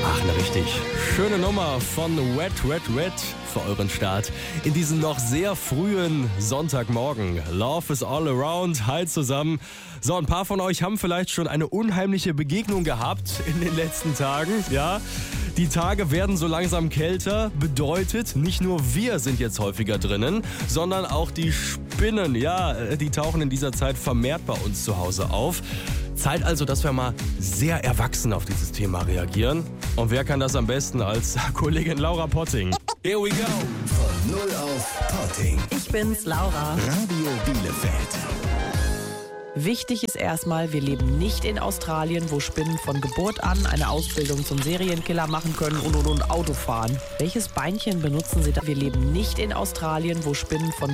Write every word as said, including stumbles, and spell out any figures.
Ach, eine richtig schöne Nummer von Wet, Wet, Wet für euren Start in diesen noch sehr frühen Sonntagmorgen. Love is all around. Hi zusammen. So, ein paar von euch haben vielleicht schon eine unheimliche Begegnung gehabt in den letzten Tagen. Ja, die Tage werden so langsam kälter. Bedeutet, nicht nur wir sind jetzt häufiger drinnen, sondern auch die Spinnen. Ja, die tauchen in dieser Zeit vermehrt bei uns zu Hause auf. Zeit also, dass wir mal sehr erwachsen auf dieses Thema reagieren. Und wer kann das am besten als Kollegin Laura Potting? Here we go. Von null auf Potting. Ich bin's, Laura. Radio Bielefeld. Wichtig ist erstmal, wir leben nicht in Australien, wo Spinnen von Geburt an eine Ausbildung zum Serienkiller machen können und und und Auto fahren. Welches Beinchen benutzen Sie da? Wir leben nicht in Australien, wo Spinnen von